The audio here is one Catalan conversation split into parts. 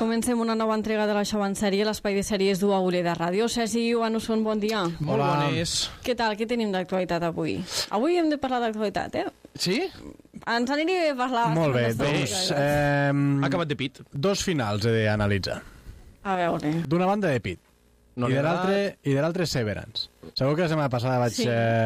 Comencem una nova entrega de la Xou en Sèrie, l'espai de sèries d'UAULE de Ràdio. Sergi Joanusson, bon dia. Molt bones. Què tal? Què tenim d'actualitat avui? Avui hem de parlar d'actualitat, Sí? Ens aniria a parlar... Molt bé, doncs... Ha acabat de pit. Dos finals he d'analitzar. A veure... D'una banda de pit. No I de l'altre Severance. Segur que la setmana passada vaig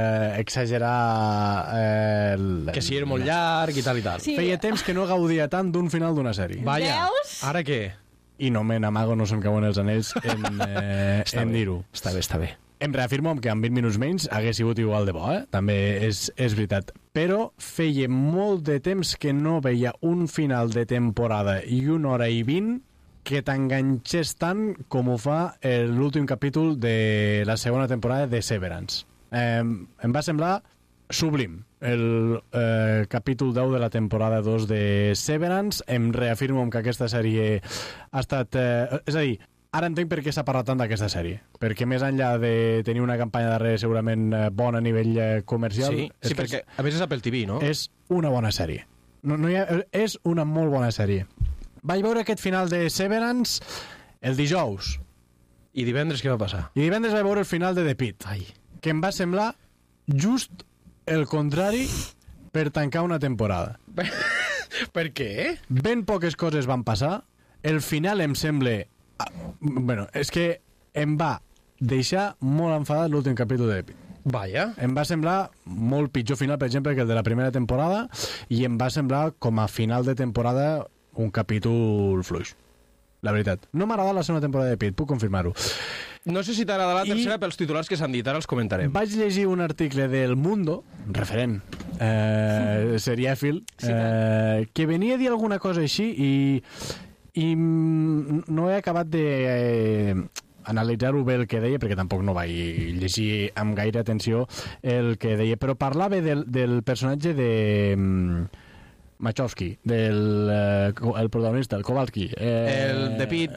exagerar... Que si era molt llarg i tal i tal. Sí. Feia temps que no gaudia tant d'un final d'una sèrie. Vaya, Veus? ara què? I no me n'amago, no se'm cauen els anells en dir-ho. Està bé, està bé. Em reafirmo que amb 20 minuts menys hagués sigut igual de bo, També és veritat. Però feia molt de temps que no veia un final de temporada i 1 hora i 20 que t'enganxés tant com ho fa l'últim capítol de la segona temporada de Severance. Em va semblar sublim el capítol 10 de la temporada 2 de Severance. Em reafirmo que aquesta sèrie ha estat... és a dir, ara entenc per què s'ha parlat tant d'aquesta sèrie, perquè més enllà de tenir una campanya darrere segurament bona a nivell comercial... Sí, perquè a més és Apple TV, no? És una bona sèrie. No hi ha, és una molt bona sèrie. Vaig veure aquest final de Severance el dijous. I divendres què va passar? I divendres vaig veure el final de The Pitt. Ai. Que em va semblar just el contrari per tancar una temporada. Per què? Ben poques coses van passar. El final em sembla... Bueno, és que em va deixar molt enfadat l'últim capítol de The Pitt. Vaya. Em va semblar molt pitjor final, per exemple, que el de la primera temporada, i em va semblar, com a final de temporada, un capítol fluix. La veritat. No m'ha agradat la segona temporada de Pitt, puc confirmar-ho. No sé si t'agrada la tercera pels titulars que s'han dit, ara els comentarem. Vaig llegir un article del Mundo, referent, serièfil, que venia a dir alguna cosa així i no he acabat de... analitzar-ho bé el que deia, perquè tampoc no vaig llegir amb gaire atenció el que deia, però parlava del personatge de Machowski, el protagonista, el Kowalski, el de Pitt,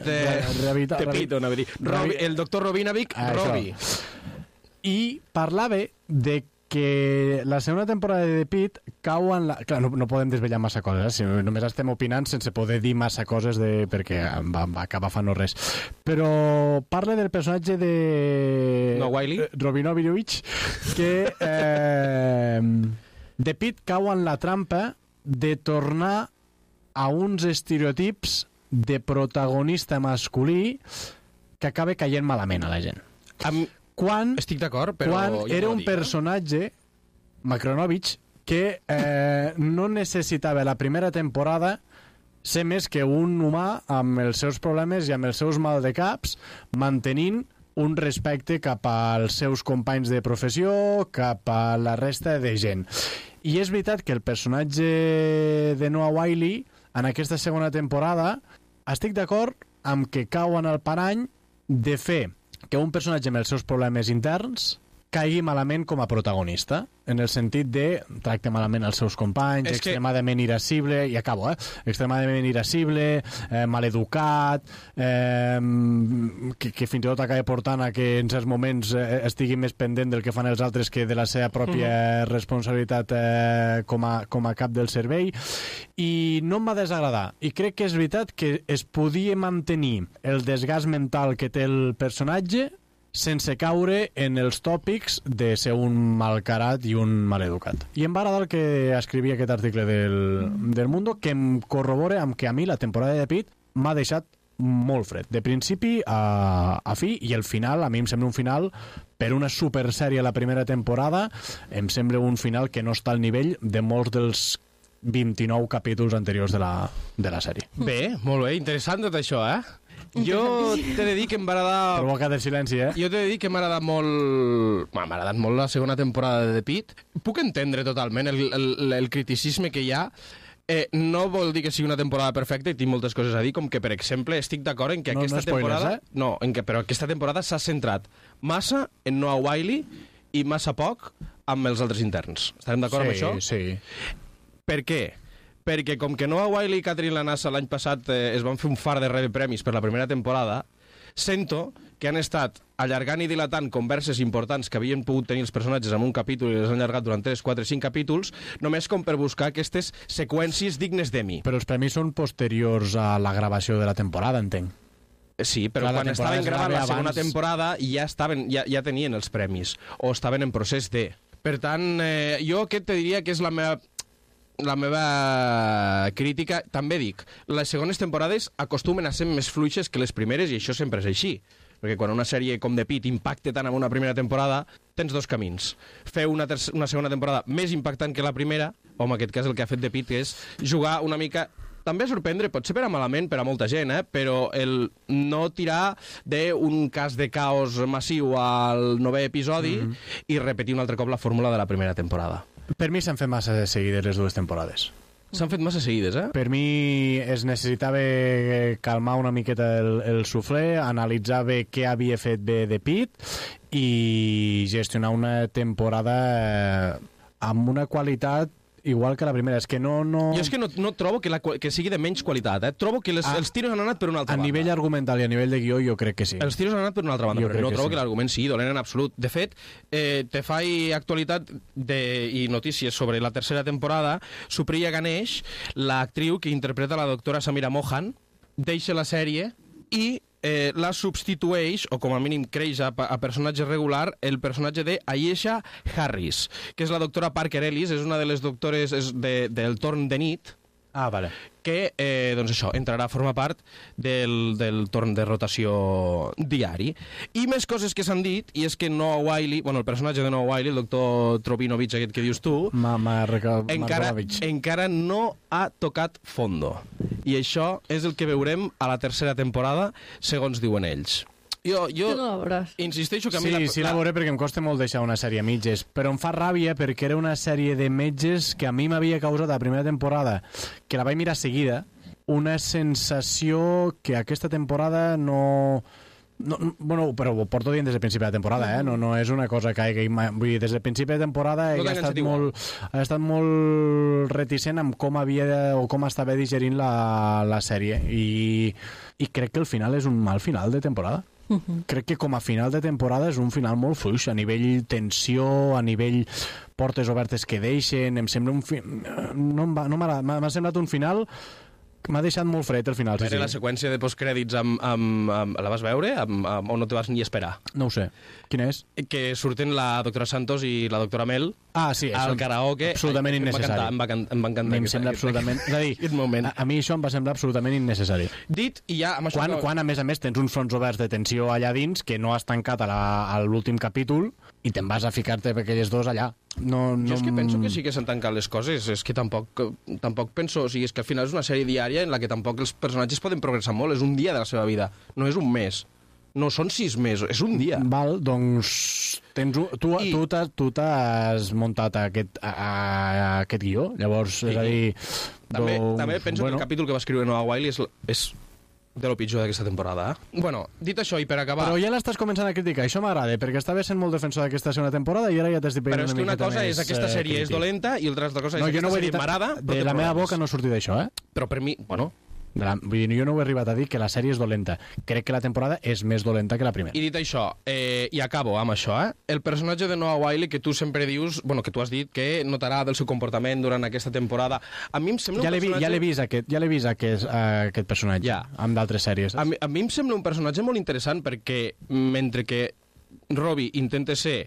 el doctor Robinovic, Robbie. I parlava de que la segona temporada de The Pitt cau en la... Clar, no podem desvetllar massa coses, si només estem opinant sense poder dir massa coses perquè va acabar fa no res. Però parla del personatge de... No, Wiley? Robinovich, que The Pitt cau en la trampa de tornar a uns estereotips de protagonista masculí que acaba caient malament a la gent. Estic d'acord, però... Quan era un personatge, Macronovich, que no necessitava la primera temporada ser més que un humà amb els seus problemes i amb els seus maldecaps, mantenint un respecte cap als seus companys de professió, cap a la resta de gent. I és veritat que el personatge de Noah Wyle en aquesta segona temporada estic d'acord amb que cau en el parany de fer que un personatge amb els seus problemes interns caigui malament com a protagonista, en el sentit de tracta malament els seus companys, extremadament irascible, i acabo, extremadament irascible, maleducat, que fins i tot acaba portant a que en certs moments estigui més pendent del que fan els altres que de la seva pròpia responsabilitat com a cap del servei, i no em va desagradar, i crec que és veritat que es podia mantenir el desgast mental que té el personatge sense caure en els tòpics de ser un malcarat i un maleducat. I em va agradar el que escrivia aquest article del Mundo, que em corrobora amb que a mi la temporada de Pitt m'ha deixat molt fred, de principi a fi, i el final, a mi em sembla un final per una supersèrie a la primera temporada, em sembla un final que no està al nivell de molts dels 29 capítols anteriors de la sèrie. Bé, molt bé, interessant tot això, Jo t'he de dir que em va agradar... Provocat el silenci, Jo t'he de dir que m'ha agradat molt... M'ha agradat molt la segona temporada de The Pitt. Puc entendre totalment el criticisme que hi ha. No vol dir que sigui una temporada perfecta, i tinc moltes coses a dir, com que, per exemple, estic d'acord en que aquesta temporada... No, però aquesta temporada s'ha centrat massa en Noah Wyle i massa poc amb els altres interns. Estarem d'acord amb això? Sí. Per què? Perquè com que Noah Wyle i Catherine Lanassa l'any passat es van fer un far de rebre premis per la primera temporada, sento que han estat allargant i dilatant converses importants que havien pogut tenir els personatges en un capítol i les han allargat durant 3, 4, 5 capítols, només com per buscar aquestes seqüències dignes d'Emmy. Però els premis són posteriors a la gravació de la temporada, entenc. Sí, però quan estaven gravant la segona temporada ja tenien els premis, o estaven en procés de. Per tant, jo aquest te diria que és la meva crítica. També dic, les segones temporades acostumen a ser més fluixes que les primeres, i això sempre és així. Perquè quan una sèrie com The Pitt impacta tant en una primera temporada, tens dos camins. Fer una segona temporada més impactant que la primera, o en aquest cas el que ha fet The Pitt és jugar una mica... També sorprendre, pot ser per a malament per a molta gent, però el no tirar d'un cas de caos massiu al 9è episodi i repetir un altre cop la fórmula de la primera temporada. Per mi s'han fet massa seguides les dues temporades. S'han fet massa seguides, Per mi es necessitava calmar una miqueta el suflé, analitzar bé què havia fet bé The Pitt i gestionar una temporada amb una qualitat igual que la primera. És que no... Jo és que no trobo que sigui de menys qualitat, Trobo que els tiros han anat per una altra banda. A nivell argumental i a nivell de guió jo crec que sí. Els tiros han anat per una altra banda, però no trobo que l'argument sigui dolent en absolut. De fet, te faig actualitat i notícies sobre la tercera temporada. Supriya Ganesh, l'actriu que interpreta la doctora Samira Mohan, deixa la sèrie i la substitueix, o com a mínim creix a personatge regular, el personatge de Ayesha Harris, que és la doctora Parker Ellis, és una de les doctores del torn de nit, vale. Que, doncs això, entrarà a formar part del torn de rotació diari. I més coses que s'han dit, i és que Noah Wyle, el personatge de Noah Wyle, el doctor Tropinovich, aquest que dius tu, encara no ha tocat fondo. I això és el que veurem a la tercera temporada, segons diuen ells. Jo insisteixo que a mi... Sí, la veuré perquè em costa molt deixar una sèrie a mitges, però em fa ràbia perquè era una sèrie de metges que a mi m'havia causat a la primera temporada, que la vaig mirar seguida, una sensació que aquesta temporada no... però ho porto dient des del principi de la temporada, no és una cosa que vull dir, des del principi de temporada he estat molt reticent amb com havia o com estava digerint la sèrie i crec que el final és un mal final de temporada. Crec que com a final de temporada és un final molt fluix, a nivell tensió, a nivell portes obertes que deixen, em sembla m'ha semblat un final que m'ha deixat molt fred el final. La seqüència de postcrèdits la vas veure o no te vas ni esperar? No ho sé. Quina és? Que surten la doctora Santos i la doctora Mel sí, al karaoke. Absolutament innecessari. Em va encantar. Em sembla absolutament... És a dir, a mi això em va semblar absolutament innecessari. Dit, i ja... Quan, a més, tens uns fronts oberts de tensió allà dins que no has tancat a l'últim capítol i te'n vas a ficar-te per aquelles dos allà. Jo és que penso que sí que s'han tancat les coses. És que tampoc penso... O sigui, és que al final és una sèrie diària en la que tampoc els personatges poden progressar molt. És un dia de la seva vida, no és un mes. No són 6 mesos, és un dia. Val, doncs tu t'has muntat aquest guió, llavors, és a dir... També penso que el capítol que va escriure Noah Wyle és de lo pitjor d'aquesta temporada. Bueno, dit això, i per acabar... Però ja l'estàs començant a criticar, això m'agrada, perquè estava sent molt defensor d'aquesta segona temporada i ara ja t'estic veient una miqueta més... Però és que una cosa és aquesta sèrie és dolenta i l'altra cosa és aquesta sèrie m'agrada... De la meva boca no ha sortit això, Però per mi, vull dir, jo no ho he arribat a dir que la sèrie és dolenta. Crec que la temporada és més dolenta que la primera. I dit això, i acabo amb això, el personatge de Noah Wyle que tu sempre dius, que tu has dit que notarà del seu comportament durant aquesta temporada, a mi em sembla un personatge... Ja l'he vist aquest personatge, amb d'altres sèries. A mi em sembla un personatge molt interessant perquè mentre que Robbie intenta ser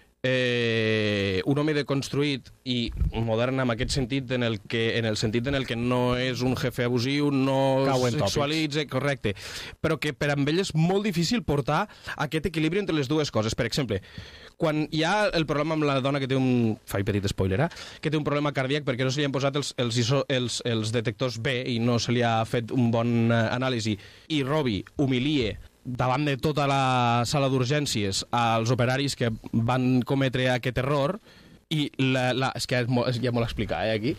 un home deconstruït i modern en aquest sentit, en el sentit en el que no és un jefe abusiu, no sexualitza, correcte, però que per amb ell és molt difícil portar aquest equilibri entre les dues coses. Per exemple, quan hi ha el problema amb la dona que té faig petit spoiler, que té un problema cardíac perquè no se li han posat els detectors B i no se li ha fet un bon anàlisi, i Robbie humilia davant de tota la sala d'urgències als operaris que van cometre aquest error, i és que ja m'ho l'explicar, aquí.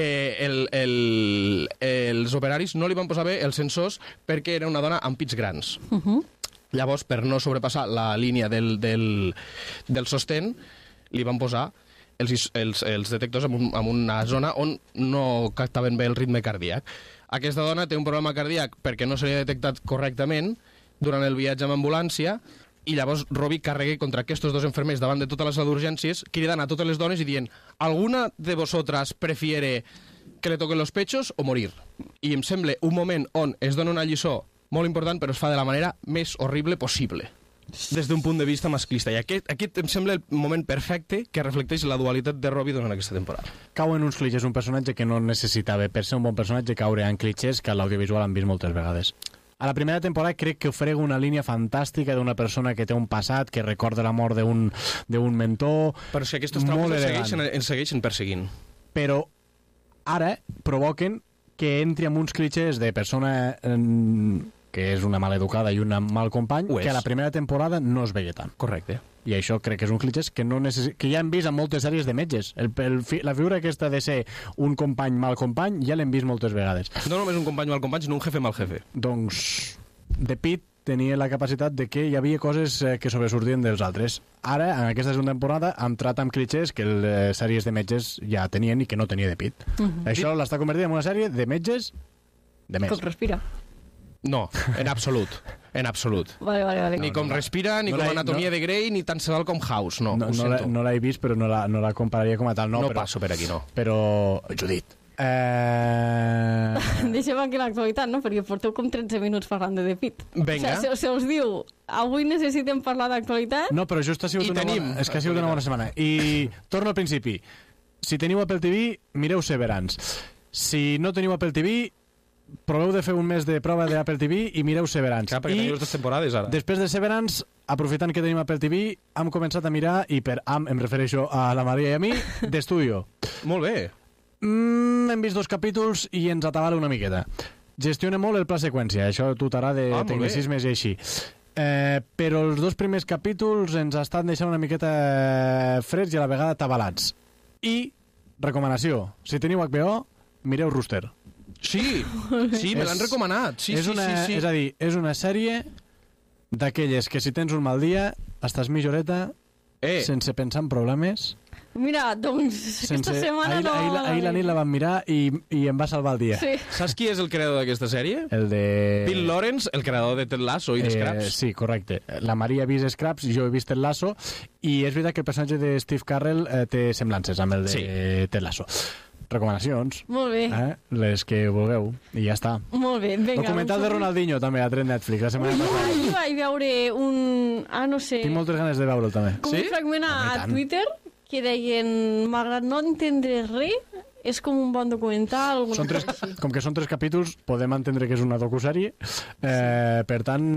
Els operaris no li van posar bé els sensors perquè era una dona amb pits grans. Llavors, per no sobrepassar la línia del sostén, li van posar els detectors en una zona on no captaven bé el ritme cardíac. Aquesta dona té un problema cardíac perquè no se li ha detectat correctament durant el viatge amb ambulància, i llavors Robbie carrega contra aquests dos enfermers davant de tota la sala d'urgències, cridant a totes les dones i dient «Alguna de vosotras prefiere que le toquen los pechos o morir?» I em sembla un moment on es dona una lliçó molt important, però es fa de la manera més horrible possible, des d'un punt de vista masclista. I aquest em sembla el moment perfecte que reflecteix la dualitat de Robbie durant aquesta temporada. Cau en uns clichés un personatge que no necessitava, per ser un bon personatge, caure en clichés que a l'audiovisual han vist moltes vegades. A la primera temporada crec que ofrega una línia fantàstica d'una persona que té un passat, que recorda la mort d'un mentor... Però si aquests traumes ens segueixen perseguint. Però ara provoquen que entri amb uns clichés de persona que és una maleducada i un mal company, que a la primera temporada no es veia tant. Correcte. I això crec que és un clichés que que ja hem vist en moltes sèries de metges. La figura aquesta de ser un company mal company ja l'hem vist moltes vegades. No només un company mal company, sinó un jefe mal jefe. Doncs The Pitt tenia la capacitat de que hi havia coses que sobresortien dels altres. Ara, en aquesta segona temporada, han tratat amb clichés que les sèries de metges ja tenien i que no tenia The Pitt. Això l'està convertint en una sèrie de metges de més. Com respira. No, en absolut. En absolut. Vale. Ni com respira, ni com Anatomia de Grey, ni tan se val com House. No l'he vist, però no la compararia com a tal. No passo per aquí, no. Però, Judit... Deixem aquí l'actualitat, no? Perquè porteu com 13 minuts parlant de The Pitt. Vinga. O sigui, se us diu, avui necessitem parlar d'actualitat... No, però just ha sigut una bona setmana. I torno al principi. Si teniu Apple TV, mireu Severance. Si no teniu Apple TV, proveu de fer un mes de prova d'Apple TV i mireu Severance. Clar, perquè teniu les 2 temporades, ara. Després de Severance, aprofitant que tenim Apple TV, hem començat a mirar, i per em refereixo a la Maria i a mi, d'Estudio. Molt bé. Hem vist 2 capítols i ens atabala una miqueta. Gestiona molt el pla seqüència, això tu t'agrada de tecnicismes i així. Però els 2 primers capítols ens estan deixant una miqueta freds i a la vegada atabalats. I, recomanació, si teniu HBO, mireu Rooster. Sí, me l'han recomanat. Sí. És a dir, és una sèrie d'aquelles que si tens un mal dia estàs mitjoreta sense pensar en problemes. Mira, doncs, aquesta setmana no... Ahir la nit la vam mirar i em va salvar el dia. Sí. Saps qui és el creador d'aquesta sèrie? El de... Bill Lawrence, el creador de Ted Lasso i de Scraps. Sí, correcte. La Maria ha vist Scraps, jo he vist Ted Lasso, i és veritat que el personatge de Steve Carell té semblances amb el de Ted Lasso. Recomanacions. Molt bé. Les que vulgueu. I ja està. Molt bé, vinga. Documental de Ronaldinho, també, a tret Netflix, la setmana passada. Jo vaig veure un... no sé... Tinc moltes ganes de veure'l, també. Com un fragment a Twitter que deien, malgrat no entendre res, és com un bon documental. Com que són 3 capítols, podem entendre que és una docusèrie. Per tant,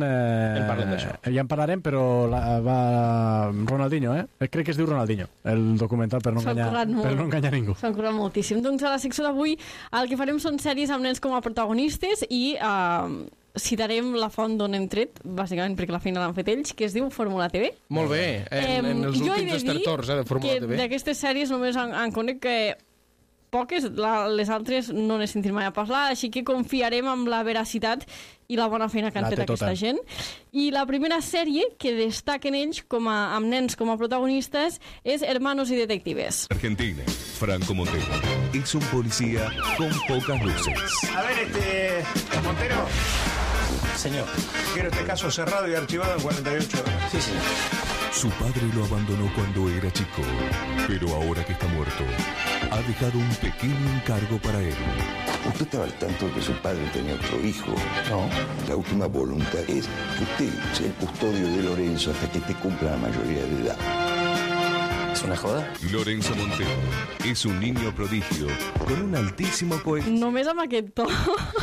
ja en parlarem, però va Ronaldinho, crec que es diu Ronaldinho, el documental, per no enganyar ningú. S'han currat moltíssim. Doncs a la secció d'avui el que farem són sèries amb nens com a protagonistes i citarem la font d'on hem tret, bàsicament perquè la feina l'han fet ells, que es diu Fórmula TV. Molt bé, en els últims estertors de Fórmula TV. D'aquestes sèries només en conec que poques, les altres no n'he sentit mai a parlar, així que confiarem en la veracitat i la bona feina que han fet aquesta gent. I la primera sèrie que destaquen ells amb nens com a protagonistes és Hermanos y Detectives. Argentina, Franco Montero es un policía con pocas luces. A ver, Montero. Señor. Quiero este caso cerrado y archivado en 48 horas. Sí, señor. Su padre lo abandonó cuando era chico, pero ahora que está muerto, ha dejado un pequeño encargo para él. ¿Usted estaba al tanto de que su padre tenía otro hijo? No. La última voluntad es que usted sea el custodio de Lorenzo hasta que este cumpla la mayoría de edad. ¿Es una joda? Lorenzo Montero es un niño prodigio con un altísimo coeficiente. Només amb aquest to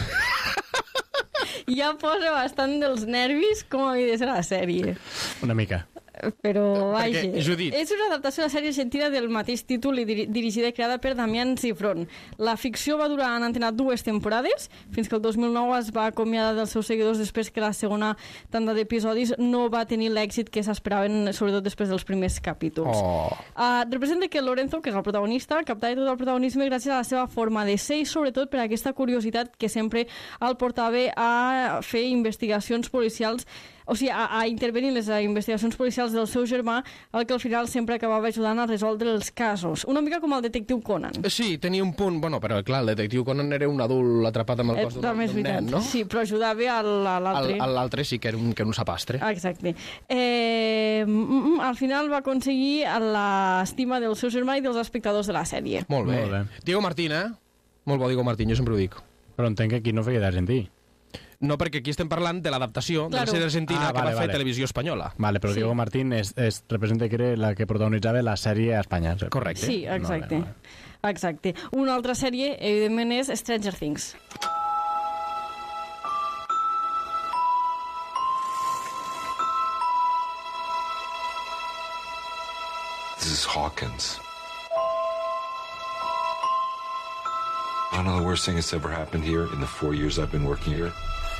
ja posa bastant dels nervis com havia de ser la sèrie. Una mica. Però, vaja, Judit, és una adaptació de la sèrie argentina del mateix títol i dirigida i creada per Damián Cifrón. La ficció va durar en antena 2 temporades, fins que el 2009 es va acomiadar dels seus seguidors després que la segona tanda d'episodis no va tenir l'èxit que s'esperaven, sobretot després dels primers capítols. Representa que Lorenzo, que és el protagonista, captava tot el protagonisme gràcies a la seva forma de ser i sobretot per aquesta curiositat que sempre el portava a fer investigacions policials o sigui, a intervenir en les investigacions policials del seu germà, el que al final sempre acabava ajudant a resoldre els casos. Una mica com el detectiu Conan. Sí, tenia un punt... Bueno, però clar, el detectiu Conan era un adult atrapat amb el cos d'un nen, no? Sí, però ajudava a l'altre. L'altre sí que era un sapastre. Exacte. Al final va aconseguir l'estima del seu germà i dels espectadors de la sèrie. Molt bé. Diego Martín, eh? Molt bo Diego Martín, jo sempre ho dic. Però entenc que aquí no feia d'argentí. No, perquè aquí estem parlant de l'adaptació de la sèrie argentina que va fer Televisió Espanyola. Vale, però Diego Martín representa que era la que protagonitzava la sèrie a Espanya. Correcte. Sí, exacte. Exacte. Una altra sèrie, evidentment, és Stranger Things. This is Hawkins. I don't know the worst thing that's ever happened here in the 4 years I've been working here.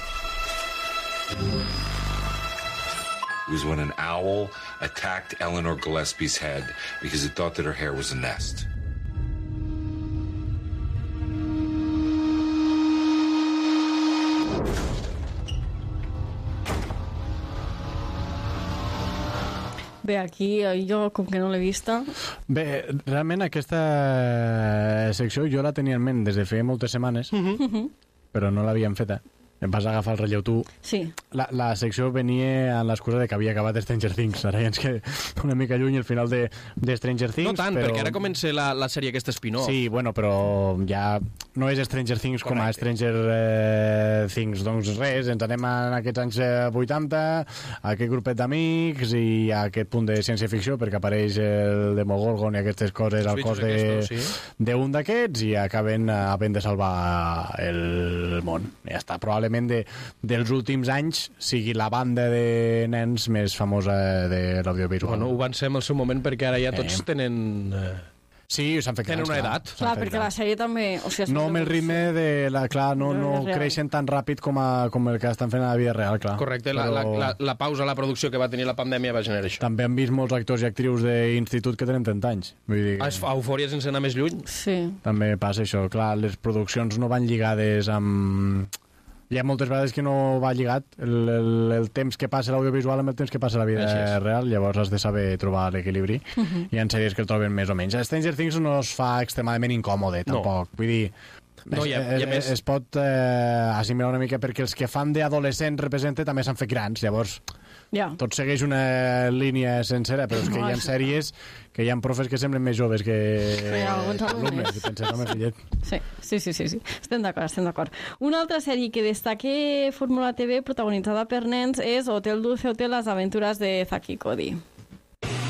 It was when an owl attacked Eleanor Gillespie's head because it thought that her hair was a nest. Bé, aquí jo, com que no l'he vista... Bé, realment aquesta secció jo la tenia en ment des de feia moltes setmanes, però no l'havíem feta. Em vas agafar el relleu tu. Sí. La secció venia amb l'excusa de que havia acabat Stranger Things. Ara ja ens queda una mica lluny el final de Stranger Things. No tant, però... perquè ara comença la sèrie aquesta spin-off. Sí, bueno, però ja no és Stranger Things com a Stranger Things. Doncs res, ens anem en aquests anys 80, a aquest grupet d'amics i a aquest punt de ciència-ficció, perquè apareix el Demogorgon i aquestes coses al cos d'un d'aquests i acaben havent de salvar el món. Ja està, probablement dels últims anys sigui la banda de nens més famosa de l'audiovisual. Bueno, ho van ser en el seu moment perquè ara ja tots tenen... Sí, s'han fet grans. Tenen una edat. Clar, perquè la sèrie també... O sigui, no amb el ritme de... Clar, no creixen tan ràpid com el que estan fent a la vida real, clar. Correcte, però... la pausa a la producció que va tenir la pandèmia va generar això. També han vist molts actors i actrius d'institut que tenen 30 anys. Vull dir... A Eufòria sense anar més lluny? Sí. També passa això. Clar, les produccions no van lligades amb... Hi ha moltes vegades que no va lligat el temps que passa l'audiovisual amb el temps que passa la vida real, llavors has de saber trobar l'equilibri. Hi ha sèries que el troben més o menys. Stranger Things no es fa extremadament incòmode, tampoc. Vull dir, es pot assimilar una mica perquè els que fan d'adolescents representa també s'han fet grans, llavors tot segueix una línia sencera, però és que hi ha sèries que hi ha profes que semblen més joves que alumnes, i penses, home, fillet. Sí. Estem d'acord. Una altra sèrie que destaque Fórmula TV protagonitzada per nens és Hotel Dulce Hotel, les aventures de Zack i Cody.